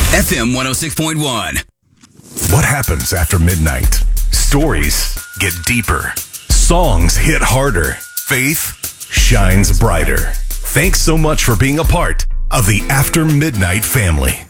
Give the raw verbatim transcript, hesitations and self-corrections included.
F M one oh six point one. What happens after midnight? Stories get deeper. Songs hit harder. Faith shines brighter. Thanks so much for being a part of the After Midnight family.